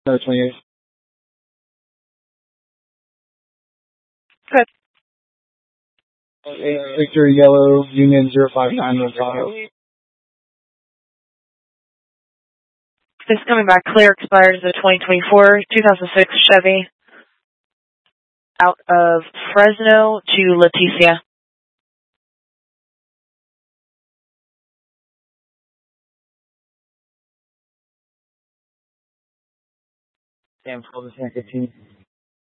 No, 28. Good. Victor Yellow Union 059 with Tahoe. This is coming back clear, expired as a 2024, 2006 Chevy out of Fresno to Leticia. Sam 12 to 15.